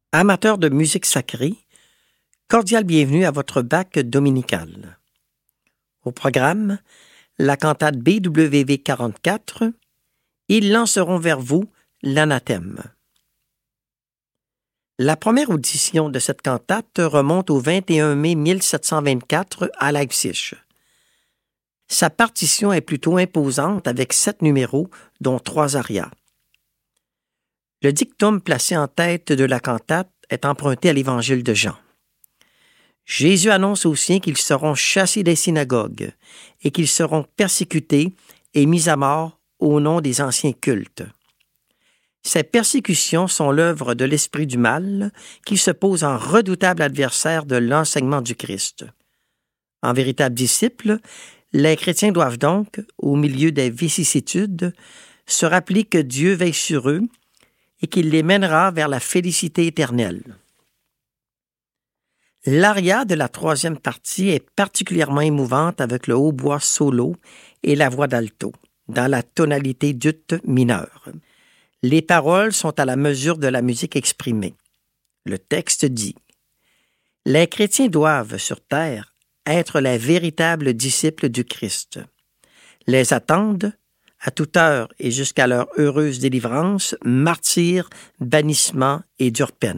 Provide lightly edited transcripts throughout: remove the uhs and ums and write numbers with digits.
Amateurs de musique sacrée, cordial bienvenue à votre bac dominical. Au programme, la cantate BWV 44, ils lanceront vers vous l'anathème. La première audition de cette cantate remonte au 21 mai 1724 à Leipzig. Sa partition est plutôt imposante avec 7 numéros, dont 3 arias. Le dictum placé en tête de la cantate est emprunté à l'Évangile de Jean. Jésus annonce aux siens qu'ils seront chassés des synagogues et qu'ils seront persécutés et mis à mort au nom des anciens cultes. Ces persécutions sont l'œuvre de l'esprit du mal qui se pose en redoutable adversaire de l'enseignement du Christ. En véritables disciples, les chrétiens doivent donc, au milieu des vicissitudes, se rappeler que Dieu veille sur eux et qu'il les mènera vers la félicité éternelle. L'aria de la troisième partie est particulièrement émouvante avec le hautbois solo et la voix d'alto, dans la tonalité d'ut mineur. Les paroles sont à la mesure de la musique exprimée. Le texte dit « Les chrétiens doivent, sur terre, être les véritables disciples du Christ. Les attendent, à toute heure et jusqu'à leur heureuse délivrance, martyrs, bannissement et dure peine. »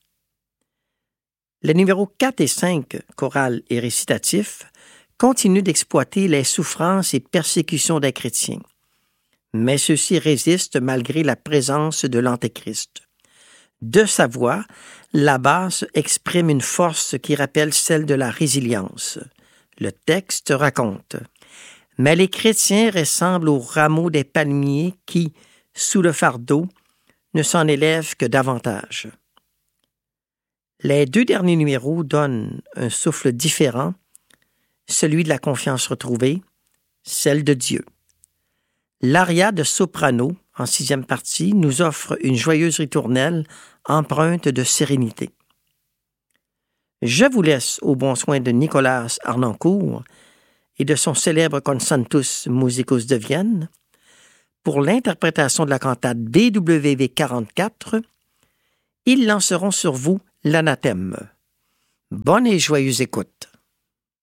Les numéros 4 et 5, chorale et récitatif, continuent d'exploiter les souffrances et persécutions des chrétiens. Mais ceux-ci résistent malgré la présence de l'Antéchrist. De sa voix, la basse exprime une force qui rappelle celle de la résilience. Le texte raconte « Mais les chrétiens ressemblent aux rameaux des palmiers qui, sous le fardeau, ne s'en élèvent que davantage. » Les 2 derniers numéros donnent un souffle différent, celui de la confiance retrouvée, celle de Dieu. L'aria de soprano, en 6e partie, nous offre une joyeuse ritournelle empreinte de sérénité. Je vous laisse au bon soin de Nicolas Harnoncourt et de son célèbre Concertus Musicus de Vienne pour l'interprétation de la cantate BWV 44. Ils lanceront sur vous l'anathème. Bonne et joyeuse écoute.